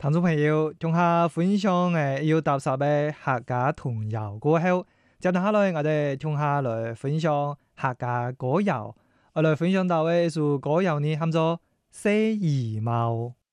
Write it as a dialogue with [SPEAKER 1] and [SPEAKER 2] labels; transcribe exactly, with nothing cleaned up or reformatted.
[SPEAKER 1] 聽眾朋友，聽下分享誒要踏實嘅客家童謠過後，接下來我哋聽下來分享客家歌謠。我來分享到嘅一首歌謠呢，喊做《寫衣帽》。